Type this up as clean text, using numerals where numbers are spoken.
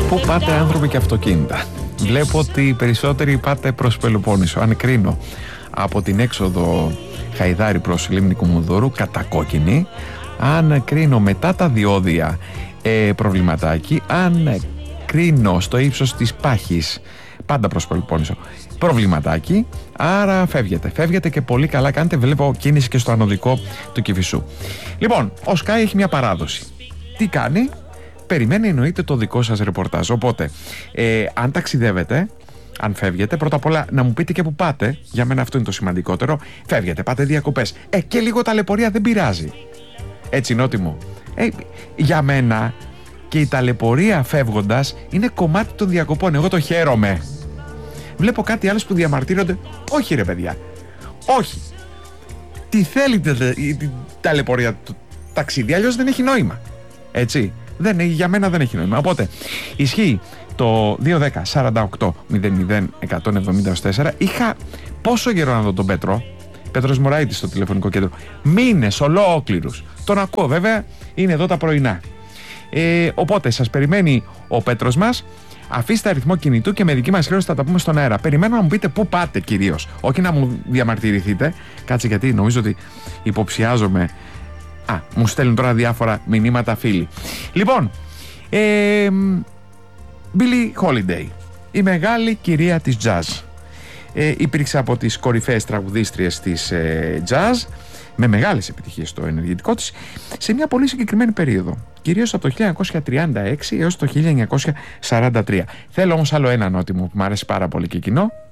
Πού πάτε άνθρωποι και αυτοκίνητα? Βλέπω ότι οι περισσότεροι πάτε προς Πελοπόννησο. Αν κρίνω από την έξοδο Χαϊδάρη προς Λίμνη Κουμουνδούρου, κατακόκκινη. Αν κρίνω μετά τα διόδια, προβληματάκι. Αν κρίνω στο ύψος της Πάχης, πάντα προς Πελοπόννησο, προβληματάκι. Άρα φεύγετε και πολύ καλά κάνετε. Βλέπω κίνηση και στο ανωδικό του Κηφισού. Λοιπόν, ο Sky έχει μια παράδοση. Τι κάνει? Περιμένει, εννοείται, το δικό σας ρεπορτάζ. Οπότε, αν ταξιδεύετε, αν φεύγετε, πρώτα απ' όλα να μου πείτε και που πάτε. Για μένα αυτό είναι το σημαντικότερο. Φεύγετε, πάτε διακοπές. Και λίγο ταλαιπωρία δεν πειράζει. Έτσι, νότιμο. Για μένα και η ταλαιπωρία φεύγοντας είναι κομμάτι των διακοπών. Εγώ το χαίρομαι. Βλέπω κάτι άλλος που διαμαρτύρονται. Όχι, ρε παιδιά. Όχι. Τι θέλετε η ταλαιπωρία του ταξίδι, αλλιώς δεν έχει νόημα. Έτσι. Για μένα δεν έχει νόημα. Οπότε ισχύει το 210-48-00-170-4. Είχα πόσο καιρό να δω τον Πέτρος Μωραΐτης στο τηλεφωνικό κέντρο. Μήνες ολόκληρους. Τον ακούω, βέβαια, είναι εδώ τα πρωινά. Οπότε σας περιμένει ο Πέτρος μας. Αφήστε αριθμό κινητού και με δική μας χρέωση θα τα πούμε στον αέρα. Περιμένω να μου πείτε πού πάτε κυρίως. Όχι να μου διαμαρτυρηθείτε. Κάτσε, γιατί νομίζω ότι υποψιάζομαι. Μου στέλνουν τώρα διάφορα μηνύματα φίλοι. Λοιπόν, Billie Holiday, η μεγάλη κυρία της jazz. Υπήρξε από τις κορυφαίες τραγουδίστριες της jazz, με μεγάλες επιτυχίες στο ενεργητικό της, σε μια πολύ συγκεκριμένη περίοδο, κυρίως από το 1936 έως το 1943. Θέλω όμως άλλο ένα νότιμο που μου αρέσει πάρα πολύ και εκείνο.